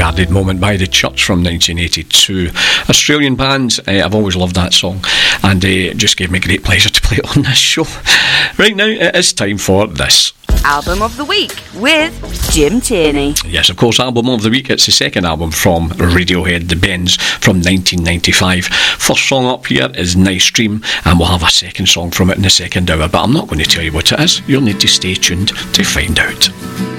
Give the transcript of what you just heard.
Discarded Moment by The Church from 1982. Australian band, I've always loved that song, and it just gave me great pleasure to play it on this show. Right now, it is time for this. Album of the Week with Jim Tierney. Yes, of course, Album of the Week. It's the second album from Radiohead, The Bends, from 1995. First song up here is Nice Dream, and we'll have a second song from it in the second hour, but I'm not going to tell you what it is. You'll need to stay tuned to find out.